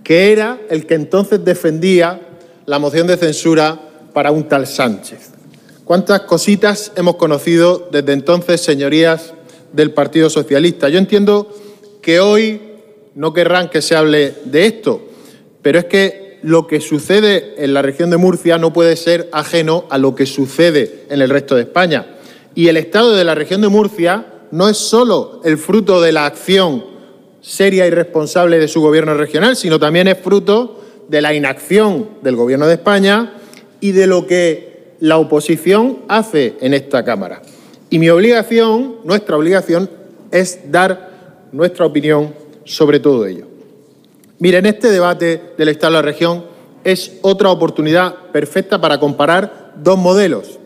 que era el que entonces defendía la moción de censura para un tal Sánchez. ¿Cuántas cositas hemos conocido desde entonces, señorías del Partido Socialista? Yo entiendo que hoy no querrán que se hable de esto, pero es que lo que sucede en la región de Murcia no puede ser ajeno a lo que sucede en el resto de España. Y el estado de la región de Murcia no es solo el fruto de la acción seria y responsable de su gobierno regional, sino también es fruto de la inacción del Gobierno de España y de lo que la oposición hace en esta Cámara. Y mi obligación, nuestra obligación, es dar nuestra opinión sobre todo ello. Miren, este debate del Estado de la región es otra oportunidad perfecta para comparar dos modelos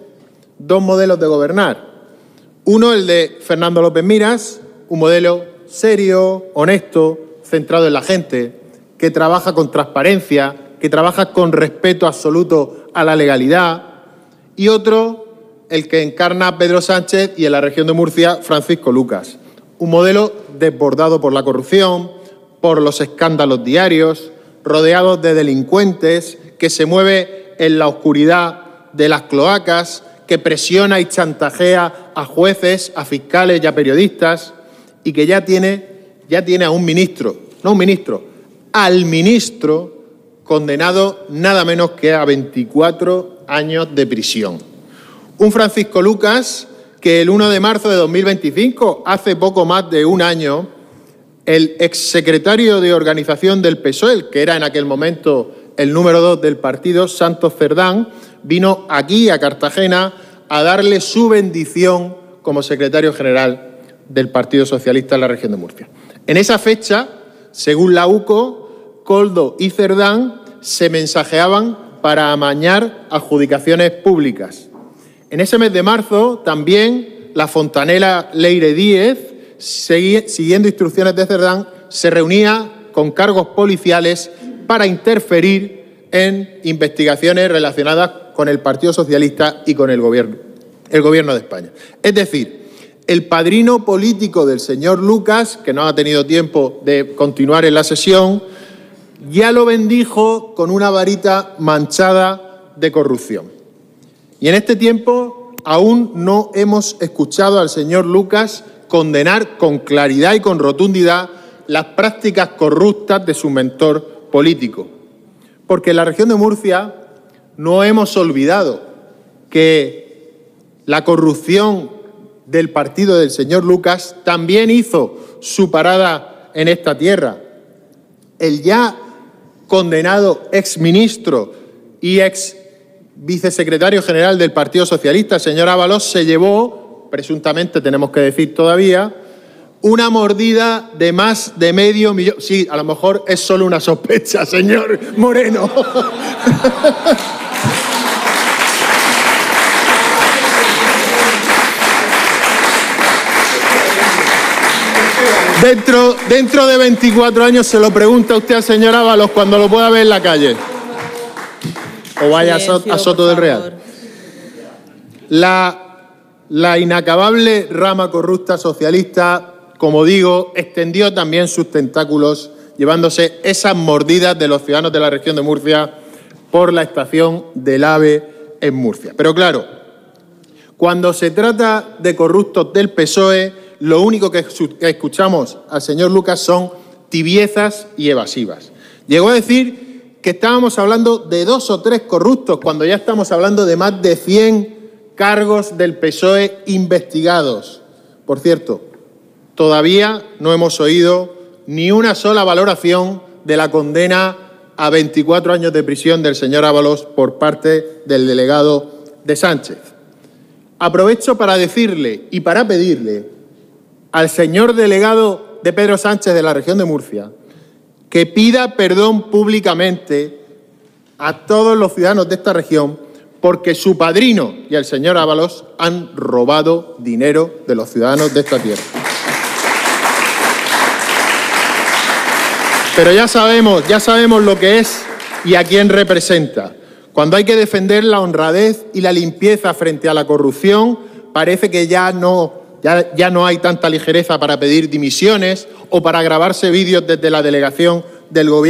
de gobernar. Uno, el de Fernando López Miras, un modelo serio, honesto, centrado en la gente, que trabaja con transparencia, que trabaja con respeto absoluto a la legalidad. Y otro, el que encarna Pedro Sánchez y en la región de Murcia, Francisco Lucas. Un modelo desbordado por la corrupción, por los escándalos diarios, rodeado de delincuentes, que se mueve en la oscuridad de las cloacas, que presiona y chantajea a jueces, a fiscales y a periodistas, y que ya tiene a un ministro, no un ministro, al ministro condenado nada menos que a 24 años de prisión. Un Francisco Lucas que el 1 de marzo de 2025, hace poco más de un año, el exsecretario de organización del PSOE, que era en aquel momento el número 2 del partido, Santos Cerdán, vino aquí a Cartagena a darle su bendición como secretario general del Partido Socialista en la región de Murcia. En esa fecha, según la UCO, Koldo y Cerdán se mensajeaban para amañar adjudicaciones públicas. En ese mes de marzo, también la fontanela Leire Díez, siguiendo instrucciones de Cerdán, se reunía con cargos policiales para interferir en investigaciones relacionadas con el Partido Socialista y con el Gobierno de España. Es decir, el padrino político del señor Lucas, que no ha tenido tiempo de continuar en la sesión, ya lo bendijo con una varita manchada de corrupción. Y en este tiempo aún no hemos escuchado al señor Lucas condenar con claridad y con rotundidad las prácticas corruptas de su mentor político. Porque en la región de Murcia no hemos olvidado que la corrupción del partido del señor Lucas también hizo su parada en esta tierra. El ya condenado exministro y ex vicesecretario general del Partido Socialista, el señor Ábalos, se llevó, presuntamente tenemos que decir todavía, una mordida de más de medio millón. Sí, a lo mejor es solo una sospecha, señor Moreno. Dentro de 24 años se lo pregunta usted al señor Ábalos cuando lo pueda ver en la calle. O vaya a Soto del Real. La inacabable rama corrupta socialista, como digo, extendió también sus tentáculos, llevándose esas mordidas de los ciudadanos de la región de Murcia por la estación del AVE en Murcia. Pero claro, cuando se trata de corruptos del PSOE, lo único que escuchamos al señor Lucas son tibiezas y evasivas. Llegó a decir que estábamos hablando de 2 o 3 corruptos, cuando ya estamos hablando de más de 100 cargos del PSOE investigados. Por cierto, todavía no hemos oído ni una sola valoración de la condena a 24 años de prisión del señor Ábalos por parte del delegado de Sánchez. Aprovecho para decirle y para pedirle al señor delegado de Pedro Sánchez de la región de Murcia que pida perdón públicamente a todos los ciudadanos de esta región porque su padrino y el señor Ábalos han robado dinero de los ciudadanos de esta tierra. Pero ya sabemos lo que es y a quién representa. Cuando hay que defender la honradez y la limpieza frente a la corrupción, parece que ya no hay tanta ligereza para pedir dimisiones o para grabarse vídeos desde la delegación del Gobierno.